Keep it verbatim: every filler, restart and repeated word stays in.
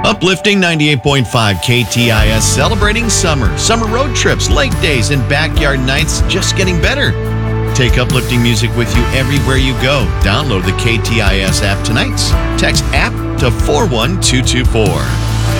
Uplifting ninety-eight point five K T I S celebrating summer. Summer road trips, lake days, and backyard nights just getting better. Take uplifting music with you everywhere you go. Download the K T I S app tonight. Text app to four one two two four.